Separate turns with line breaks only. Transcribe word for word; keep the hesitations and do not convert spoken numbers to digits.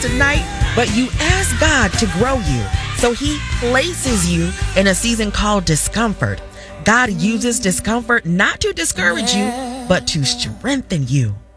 tonight, but you ask God to grow you. So he places you in a season called discomfort. God uses discomfort not to discourage you, but to strengthen you.